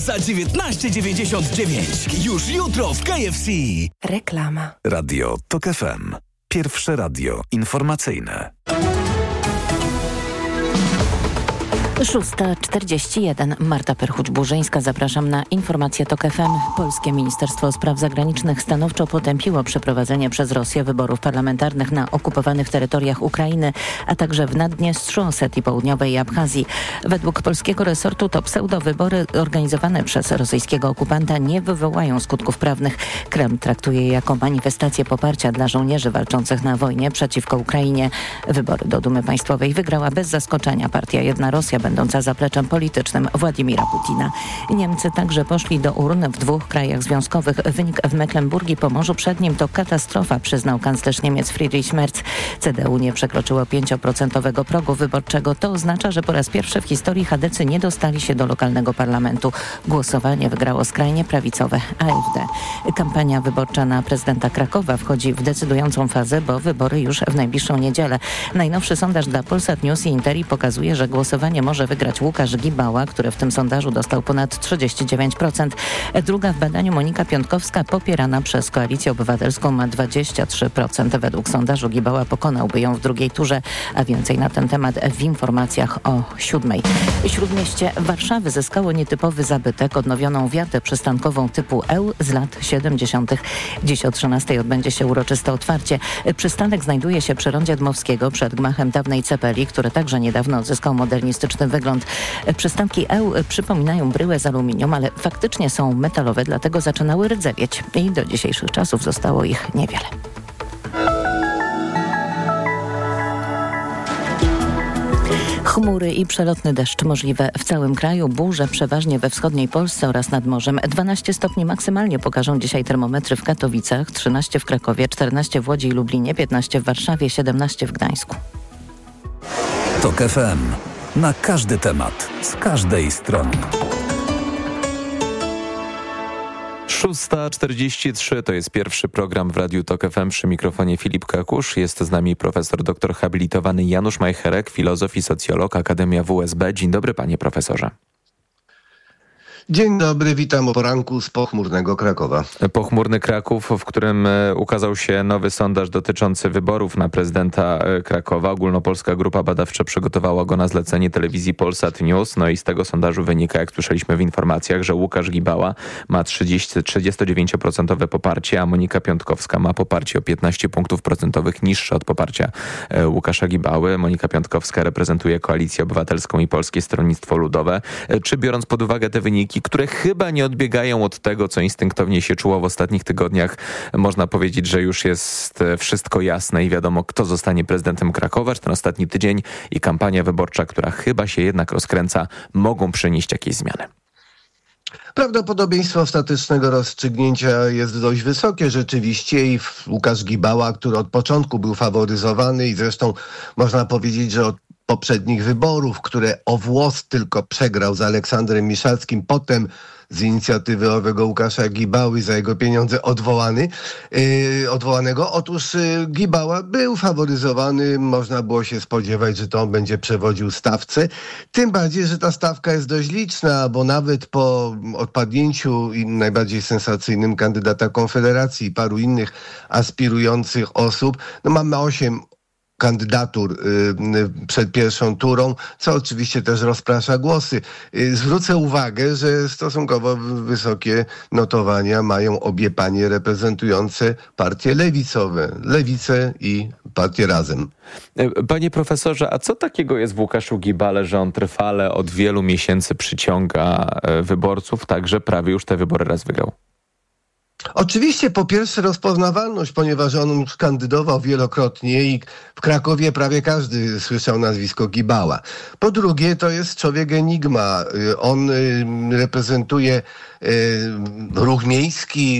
za 19,99. Już jutro w KFC. Reklama. Radio TOK FM. Pierwsze radio informacyjne. 6:41. Marta Perchuć-Burzyńska. Zapraszam na informację TOK FM. Polskie Ministerstwo Spraw Zagranicznych stanowczo potępiło przeprowadzenie przez Rosję wyborów parlamentarnych na okupowanych terytoriach Ukrainy, a także w Naddniestrzu, Osetii Południowej i Abchazji. Według polskiego resortu to pseudowybory organizowane przez rosyjskiego okupanta nie wywołają skutków prawnych. Kreml traktuje je jako manifestację poparcia dla żołnierzy walczących na wojnie przeciwko Ukrainie. Wybory do Dumy Państwowej wygrała bez zaskoczenia partia Jedna Rosja, będąca zapleczem politycznym Władimira Putina. Niemcy także poszli do urn w 2 krajach związkowych. Wynik w Mecklenburgii i Pomorzu Przednim to katastrofa, przyznał kanclerz Niemiec Friedrich Merz. CDU nie przekroczyło 5% progu wyborczego. To oznacza, że po raz pierwszy w historii chadecy nie dostali się do lokalnego parlamentu. Głosowanie wygrało skrajnie prawicowe AfD. Kampania wyborcza na prezydenta Krakowa wchodzi w decydującą fazę, bo wybory już w najbliższą niedzielę. Najnowszy sondaż dla Polsat News i Interi pokazuje, że głosowanie może wygrać Łukasz Gibała, który w tym sondażu dostał ponad 39%. Druga w badaniu Monika Piątkowska, popierana przez Koalicję Obywatelską, ma 23%. Według sondażu Gibała pokonałby ją w drugiej turze, a więcej na ten temat w informacjach o 7:00. Śródmieście Warszawy zyskało nietypowy zabytek, odnowioną wiatę przystankową typu Eł z lat 70. Dziś o 13:00 odbędzie się uroczyste otwarcie. Przystanek znajduje się przy rondzie Dmowskiego, przed gmachem dawnej Cepeli, który także niedawno odzyskał modernistyczny wygląd. Przystanki Eł przypominają bryłę z aluminium, ale faktycznie są metalowe, dlatego zaczynały rdzewieć i do dzisiejszych czasów zostało ich niewiele. Chmury i przelotny deszcz możliwe w całym kraju, burze przeważnie we wschodniej Polsce oraz nad morzem. 12 stopni maksymalnie pokażą dzisiaj termometry w Katowicach, 13 w Krakowie, 14 w Łodzi i Lublinie, 15 w Warszawie, 17 w Gdańsku. TOK FM. Na każdy temat, z każdej strony. 6:43 to jest pierwszy program w Radiu TOK FM. Przy mikrofonie Filip Kakusz. Jest z nami profesor doktor habilitowany Janusz Majcherek, filozof i socjolog, Akademia WSB. Dzień dobry, panie profesorze. Dzień dobry, witam o poranku z pochmurnego Krakowa. Pochmurny Kraków, w którym ukazał się nowy sondaż dotyczący wyborów na prezydenta Krakowa. Ogólnopolska Grupa Badawcza przygotowała go na zlecenie telewizji Polsat News. No i z tego sondażu wynika, jak słyszeliśmy w informacjach, że Łukasz Gibała ma 39% poparcie, a Monika Piątkowska ma poparcie o 15 punktów procentowych niższe od poparcia Łukasza Gibały. Monika Piątkowska reprezentuje Koalicję Obywatelską i Polskie Stronnictwo Ludowe. Czy biorąc pod uwagę te wyniki, które chyba nie odbiegają od tego, co instynktownie się czuło w ostatnich tygodniach, można powiedzieć, że już jest wszystko jasne i wiadomo, kto zostanie prezydentem Krakowa, że ten ostatni tydzień i kampania wyborcza, która chyba się jednak rozkręca, mogą przynieść jakieś zmiany? Prawdopodobieństwo ostatecznego rozstrzygnięcia jest dość wysokie rzeczywiście i Łukasz Gibała, który od początku był faworyzowany i zresztą można powiedzieć, że od poprzednich wyborów, które o włos tylko przegrał z Aleksandrem Miszalskim, potem z inicjatywy owego Łukasza Gibały za jego pieniądze odwołanego. Otóż Gibała był faworyzowany, można było się spodziewać, że to on będzie przewodził stawce. Tym bardziej, że ta stawka jest dość liczna, bo nawet po odpadnięciu najbardziej sensacyjnym kandydata Konfederacji i paru innych aspirujących osób, mamy 8 kandydatur przed pierwszą turą, co oczywiście też rozprasza głosy. Zwrócę uwagę, że stosunkowo wysokie notowania mają obie panie reprezentujące partie lewicowe, Lewicę i partię Razem. Panie profesorze, a co takiego jest w Łukaszu Gibale, że on trwale od wielu miesięcy przyciąga wyborców, tak że prawie już te wybory raz wygrał? Oczywiście po pierwsze rozpoznawalność, ponieważ on już kandydował wielokrotnie i w Krakowie prawie każdy słyszał nazwisko Gibała. Po drugie to jest człowiek enigma. On reprezentuje ruch miejski,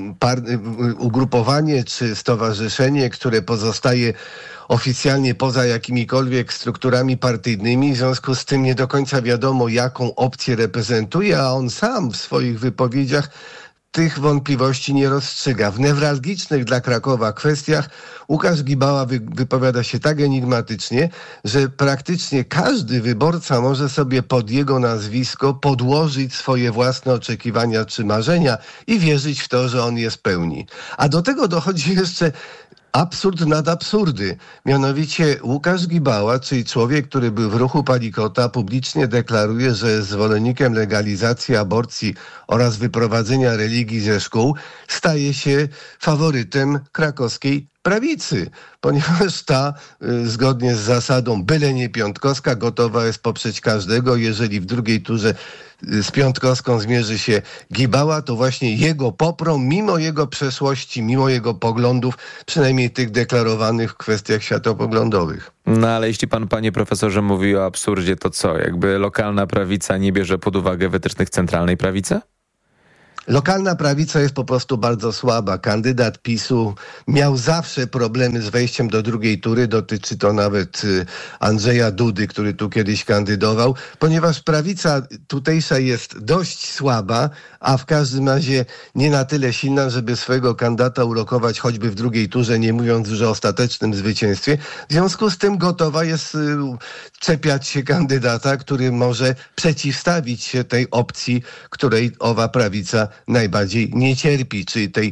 ugrupowanie czy stowarzyszenie, które pozostaje oficjalnie poza jakimikolwiek strukturami partyjnymi. W związku z tym nie do końca wiadomo, jaką opcję reprezentuje, a on sam w swoich wypowiedziach tych wątpliwości nie rozstrzyga. W newralgicznych dla Krakowa kwestiach Łukasz Gibała wypowiada się tak enigmatycznie, że praktycznie każdy wyborca może sobie pod jego nazwisko podłożyć swoje własne oczekiwania czy marzenia i wierzyć w to, że on je spełni. A do tego dochodzi jeszcze absurd nad absurdy. Mianowicie Łukasz Gibała, czyli człowiek, który był w ruchu Palikota, publicznie deklaruje, że jest zwolennikiem legalizacji aborcji oraz wyprowadzenia religii ze szkół, staje się faworytem krakowskiej prawicy, ponieważ ta, zgodnie z zasadą byle nie piątkowska, gotowa jest poprzeć każdego. Jeżeli w drugiej turze z piątkowską zmierzy się Gibała, to właśnie jego poprą, mimo jego przeszłości, mimo jego poglądów, przynajmniej tych deklarowanych w kwestiach światopoglądowych. No ale jeśli pan, panie profesorze, mówi o absurdzie, to co? Jakby lokalna prawica nie bierze pod uwagę wytycznych centralnej prawicy? Lokalna prawica jest po prostu bardzo słaba. Kandydat PiS-u miał zawsze problemy z wejściem do drugiej tury. Dotyczy to nawet Andrzeja Dudy, który tu kiedyś kandydował, ponieważ prawica tutejsza jest dość słaba, a w każdym razie nie na tyle silna, żeby swojego kandydata ulokować choćby w drugiej turze, nie mówiąc już o ostatecznym zwycięstwie. W związku z tym gotowa jest czepiać się kandydata, który może przeciwstawić się tej opcji, której owa prawica najbardziej nie cierpi, czyli tej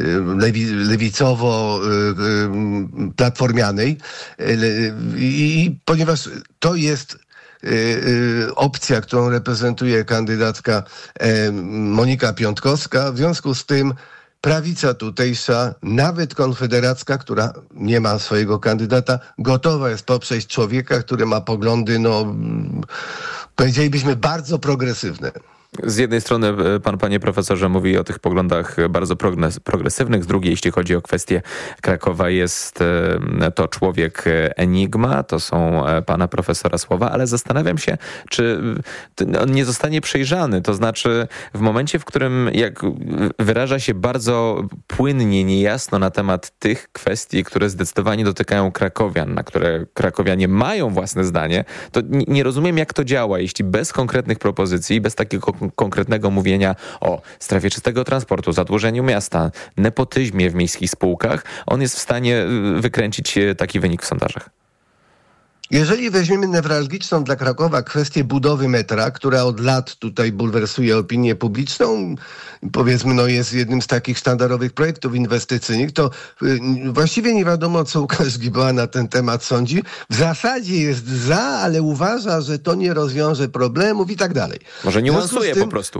lewicowo-platformianej. I ponieważ to jest opcja, którą reprezentuje kandydatka Monika Piątkowska, w związku z tym prawica tutejsza, nawet konfederacka, która nie ma swojego kandydata, gotowa jest poprzeć człowieka, który ma poglądy, powiedzielibyśmy, bardzo progresywne. Z jednej strony pan, panie profesorze, mówi o tych poglądach bardzo progresywnych, z drugiej, jeśli chodzi o kwestię Krakowa, jest to człowiek enigma, to są pana profesora słowa, ale zastanawiam się, czy on nie zostanie przejrzany, to znaczy w momencie, w którym jak wyraża się bardzo płynnie, niejasno na temat tych kwestii, które zdecydowanie dotykają krakowian, na które krakowianie mają własne zdanie, to nie rozumiem, jak to działa, jeśli bez konkretnych propozycji, bez takiego konkretnego mówienia o strefie czystego transportu, zadłużeniu miasta, nepotyzmie w miejskich spółkach, on jest w stanie wykręcić taki wynik w sondażach. Jeżeli weźmiemy newralgiczną dla Krakowa kwestię budowy metra, która od lat tutaj bulwersuje opinię publiczną, powiedzmy, jest jednym z takich sztandarowych projektów inwestycyjnych, to właściwie nie wiadomo, co Łukasz Gibała na ten temat sądzi. W zasadzie jest za, ale uważa, że to nie rozwiąże problemów i tak dalej. Może nie łasuje po prostu.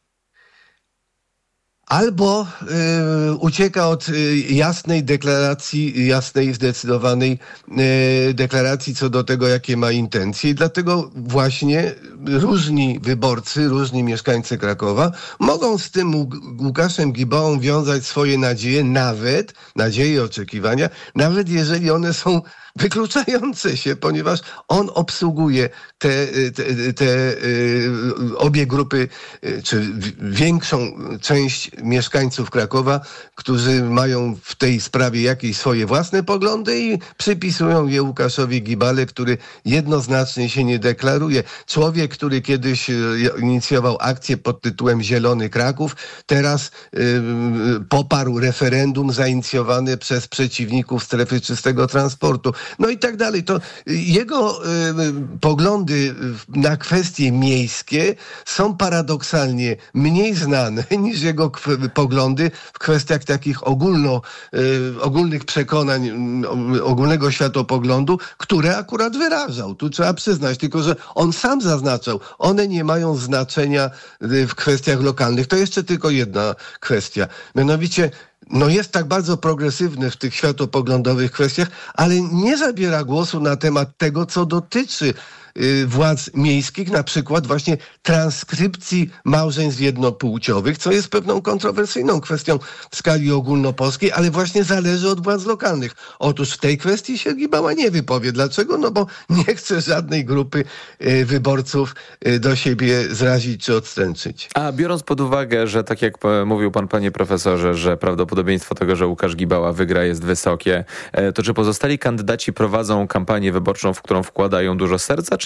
Albo ucieka od jasnej deklaracji, jasnej, zdecydowanej deklaracji co do tego, jakie ma intencje. I dlatego właśnie różni wyborcy, różni mieszkańcy Krakowa mogą z tym Łukaszem Gibałą wiązać swoje nadzieje, nadzieje, oczekiwania, nawet jeżeli one są wykluczające się, ponieważ on obsługuje te obie grupy, czy większą część mieszkańców Krakowa, którzy mają w tej sprawie jakieś swoje własne poglądy i przypisują je Łukaszowi Gibale, który jednoznacznie się nie deklaruje. Człowiek, który kiedyś inicjował akcję pod tytułem Zielony Kraków, teraz poparł referendum zainicjowane przez przeciwników strefy czystego transportu. No i tak dalej. To jego poglądy na kwestie miejskie są paradoksalnie mniej znane niż jego poglądy w kwestiach takich ogólnych przekonań, ogólnego światopoglądu, które akurat wyrażał. Tu trzeba przyznać, tylko że on sam zaznaczał, one nie mają znaczenia w kwestiach lokalnych. To jeszcze tylko jedna kwestia. Mianowicie jest tak bardzo progresywny w tych światopoglądowych kwestiach, ale nie zabiera głosu na temat tego, co dotyczy władz miejskich, na przykład właśnie transkrypcji małżeństw jednopłciowych, co jest pewną kontrowersyjną kwestią w skali ogólnopolskiej, ale właśnie zależy od władz lokalnych. Otóż w tej kwestii się Gibała nie wypowie. Dlaczego? Bo nie chce żadnej grupy wyborców do siebie zrazić czy odstręczyć. A biorąc pod uwagę, że tak jak mówił pan, panie profesorze, że prawdopodobieństwo tego, że Łukasz Gibała wygra, jest wysokie, to czy pozostali kandydaci prowadzą kampanię wyborczą, w którą wkładają dużo serca, czy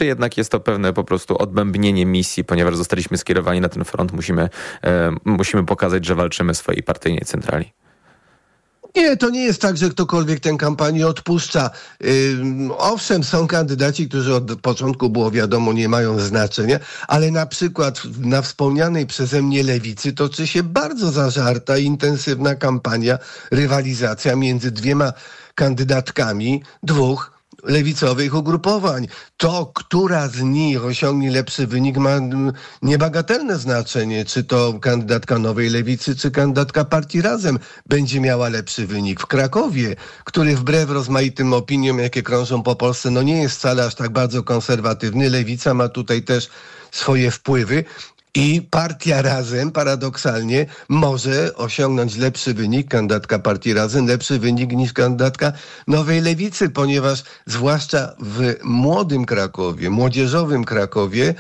czy jednak jest to pewne po prostu odbębnienie misji, ponieważ zostaliśmy skierowani na ten front, musimy pokazać, że walczymy swojej partyjnej centrali? Nie, to nie jest tak, że ktokolwiek tę kampanię odpuszcza. Owszem, są kandydaci, którzy od początku było wiadomo, nie mają znaczenia, ale na przykład na wspomnianej przeze mnie lewicy toczy się bardzo zażarta i intensywna kampania, rywalizacja między dwiema kandydatkami dwóch lewicowych ugrupowań. To, która z nich osiągnie lepszy wynik, ma niebagatelne znaczenie. Czy to kandydatka Nowej Lewicy, czy kandydatka Partii Razem będzie miała lepszy wynik. W Krakowie, który wbrew rozmaitym opiniom, jakie krążą po Polsce, nie jest wcale aż tak bardzo konserwatywny. Lewica ma tutaj też swoje wpływy. I Partia Razem paradoksalnie może osiągnąć lepszy wynik, kandydatka Partii Razem, lepszy wynik niż kandydatka Nowej Lewicy, ponieważ zwłaszcza w młodym Krakowie, młodzieżowym Krakowie,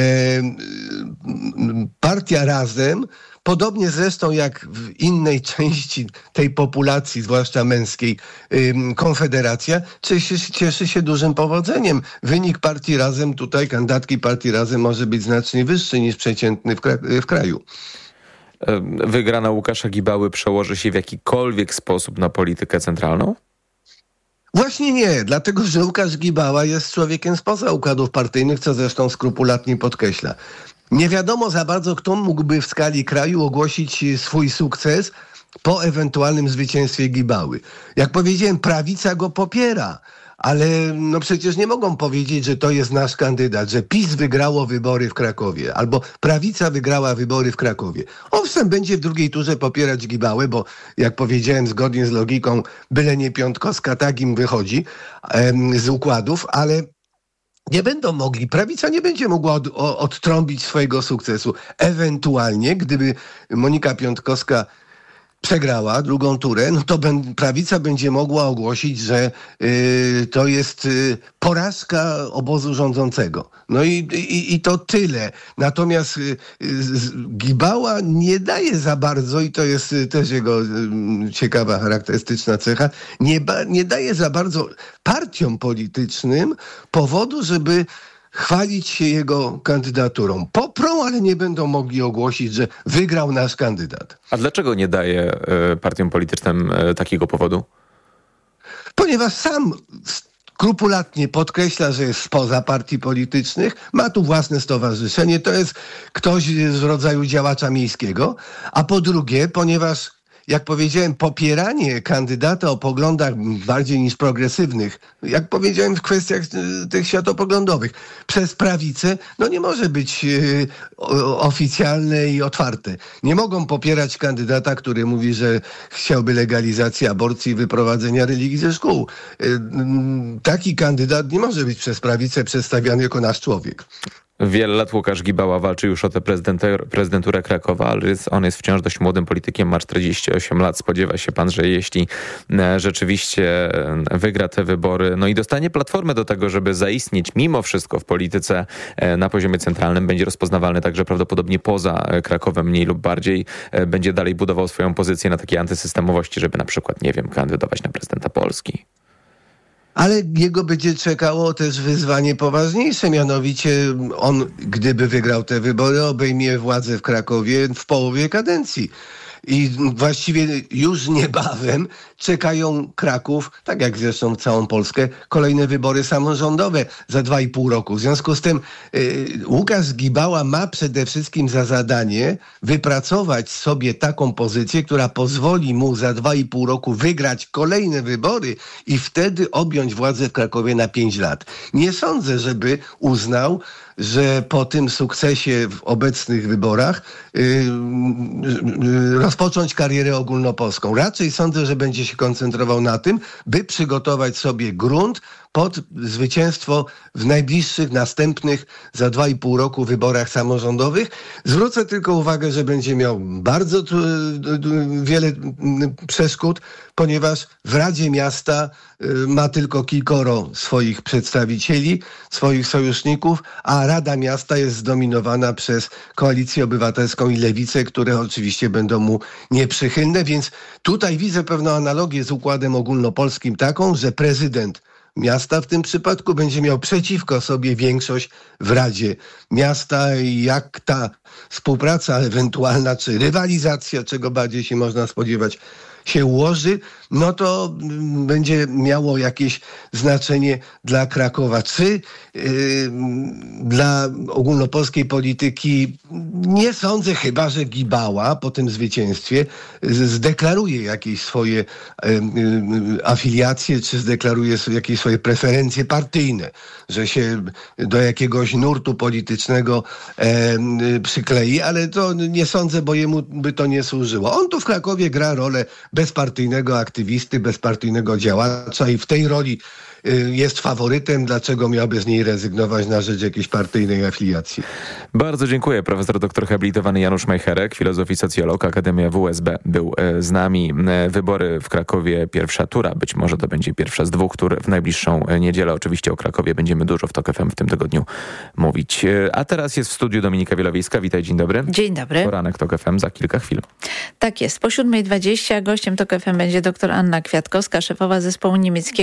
Partia Razem, podobnie zresztą jak w innej części tej populacji, zwłaszcza męskiej, Konfederacja, cieszy się dużym powodzeniem. Wynik Partii Razem tutaj, kandydatki Partii Razem może być znacznie wyższy niż przeciętny w kraju. Wygrana Łukasza Gibały przełoży się w jakikolwiek sposób na politykę centralną? Właśnie nie, dlatego że Łukasz Gibała jest człowiekiem spoza układów partyjnych, co zresztą skrupulatnie podkreśla. Nie wiadomo za bardzo, kto mógłby w skali kraju ogłosić swój sukces po ewentualnym zwycięstwie Gibały. Jak powiedziałem, prawica go popiera, ale przecież nie mogą powiedzieć, że to jest nasz kandydat, że PiS wygrało wybory w Krakowie albo prawica wygrała wybory w Krakowie. Owszem, będzie w drugiej turze popierać Gibałę, bo jak powiedziałem, zgodnie z logiką, byle nie Piątkowska, tak im wychodzi z układów, ale nie będą mogli, prawica nie będzie mogła odtrąbić swojego sukcesu. Ewentualnie, gdyby Monika Piątkowska przegrała drugą turę, to prawica będzie mogła ogłosić, że to jest porażka obozu rządzącego. I to tyle. Natomiast Gibała nie daje za bardzo, i to jest też jego ciekawa, charakterystyczna cecha, nie daje za bardzo partiom politycznym powodu, żeby chwalić się jego kandydaturą. Poprą, ale nie będą mogli ogłosić, że wygrał nasz kandydat. A dlaczego nie daje partiom politycznym takiego powodu? Ponieważ sam skrupulatnie podkreśla, że jest spoza partii politycznych, ma tu własne stowarzyszenie, to jest ktoś z rodzaju działacza miejskiego, a po drugie, ponieważ jak powiedziałem, popieranie kandydata o poglądach bardziej niż progresywnych, jak powiedziałem w kwestiach tych światopoglądowych, przez prawicę, nie może być oficjalne i otwarte. Nie mogą popierać kandydata, który mówi, że chciałby legalizacji aborcji i wyprowadzenia religii ze szkół. Taki kandydat nie może być przez prawicę przedstawiany jako nasz człowiek. Wiele lat Łukasz Gibała walczy już o tę prezydenturę Krakowa, ale on jest wciąż dość młodym politykiem, ma 48 lat. Spodziewa się pan, że jeśli rzeczywiście wygra te wybory, i dostanie platformę do tego, żeby zaistnieć mimo wszystko w polityce na poziomie centralnym, będzie rozpoznawalny także prawdopodobnie poza Krakowem mniej lub bardziej, będzie dalej budował swoją pozycję na takiej antysystemowości, żeby na przykład, kandydować na prezydenta Polski. Ale jego będzie czekało też wyzwanie poważniejsze, mianowicie on, gdyby wygrał te wybory, obejmie władzę w Krakowie w połowie kadencji. I właściwie już niebawem czekają Kraków, tak jak zresztą całą Polskę, kolejne wybory samorządowe za 2,5 roku. W związku z tym Łukasz Gibała ma przede wszystkim za zadanie wypracować sobie taką pozycję, która pozwoli mu za 2,5 roku wygrać kolejne wybory i wtedy objąć władzę w Krakowie na 5 lat. Nie sądzę, żeby uznał, że po tym sukcesie w obecnych wyborach rozpocząć karierę ogólnopolską. Raczej sądzę, że będzie się koncentrował na tym, by przygotować sobie grunt pod zwycięstwo w najbliższych, następnych za 2,5 roku wyborach samorządowych. Zwrócę tylko uwagę, że będzie miał bardzo wiele przeszkód, ponieważ w Radzie Miasta ma tylko kilkoro swoich przedstawicieli, swoich sojuszników, a Rada Miasta jest zdominowana przez Koalicję Obywatelską i Lewicę, które oczywiście będą mu nieprzychylne, więc tutaj widzę pewną analogię z układem ogólnopolskim taką, że prezydent miasta w tym przypadku będzie miał przeciwko sobie większość w Radzie Miasta i jak ta współpraca ewentualna, czy rywalizacja, czego bardziej się można spodziewać, się ułoży, no to będzie miało jakieś znaczenie dla Krakowa. Czy dla ogólnopolskiej polityki nie sądzę, chyba że Gibała po tym zwycięstwie zdeklaruje jakieś swoje afiliacje, czy zdeklaruje jakieś swoje preferencje partyjne, że się do jakiegoś nurtu politycznego przyklei, ale to nie sądzę, bo jemu by to nie służyło. On tu w Krakowie gra rolę bezpartyjnego aktywisty, bezpartyjnego działacza i w tej roli jest faworytem. Dlaczego miałby z niej rezygnować na rzecz jakiejś partyjnej afiliacji? Bardzo dziękuję. Profesor doktor habilitowany Janusz Majcherek, filozof i socjolog, Akademia WSB był z nami. Wybory w Krakowie, pierwsza tura. Być może to będzie pierwsza z dwóch tur w najbliższą niedzielę. Oczywiście o Krakowie będziemy dużo w TOK FM w tym tygodniu mówić. A teraz jest w studiu Dominika Wielowiejska. Witaj, dzień dobry. Dzień dobry. Poranek TOK FM za kilka chwil. Tak jest. Po 7:20 gościem TOK FM będzie dr Anna Kwiatkowska, szefowa zespołu niemieckiego